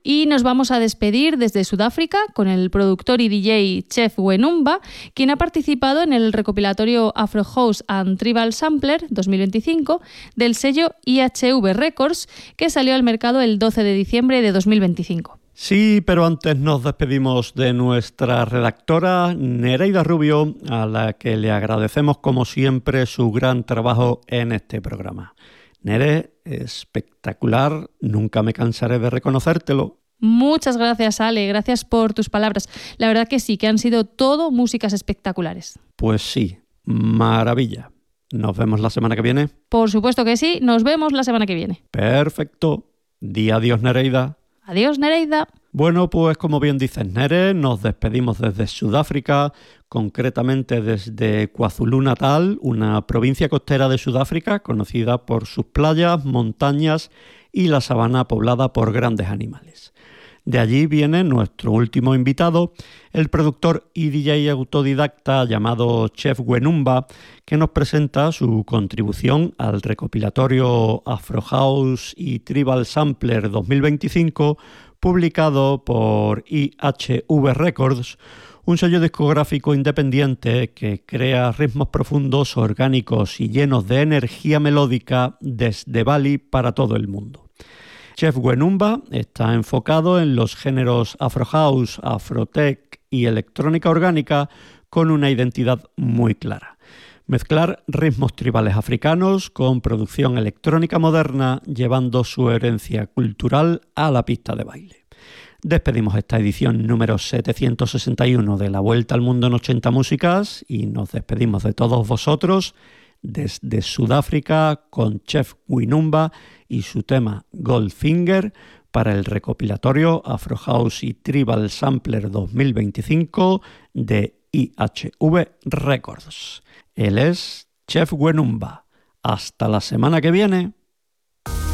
Y nos vamos a despedir desde Sudáfrica con el productor y DJ Chef Wenumba, quien ha participado en el recopilatorio Afro House and Tribal Sampler 2025 del sello IHV Records, que salió al mercado el 12 de diciembre de 2025. Sí, pero antes nos despedimos de nuestra redactora Nereida Rubio, a la que le agradecemos como siempre su gran trabajo en este programa. Nere, espectacular, nunca me cansaré de reconocértelo. Muchas gracias, Ale, gracias por tus palabras. La verdad que sí, que han sido todo músicas espectaculares. Pues sí, maravilla. ¿Nos vemos la semana que viene? Por supuesto que sí, nos vemos la semana que viene. Perfecto. Di adiós, Nereida. Adiós, Nereida. Bueno, pues como bien dices, Nere, nos despedimos desde Sudáfrica, concretamente desde KwaZulu-Natal, una provincia costera de Sudáfrica conocida por sus playas, montañas y la sabana poblada por grandes animales. De allí viene nuestro último invitado, el productor y DJ autodidacta llamado Chef Wenumba, que nos presenta su contribución al recopilatorio Afro House y Tribal Sampler 2025, publicado por IHV Records, un sello discográfico independiente que crea ritmos profundos, orgánicos y llenos de energía melódica desde Bali para todo el mundo. Chef Wenumba está enfocado en los géneros Afro House, Afrotech y electrónica orgánica con una identidad muy clara. Mezclar ritmos tribales africanos con producción electrónica moderna, llevando su herencia cultural a la pista de baile. Despedimos esta edición número 761 de La Vuelta al Mundo en 80 Músicas y nos despedimos de todos vosotros desde Sudáfrica con Chef Wenumba y su tema Goldfinger para el recopilatorio Afro House y Tribal Sampler 2025 de IHV Records. Él es Chef Wenumba. Hasta la semana que viene.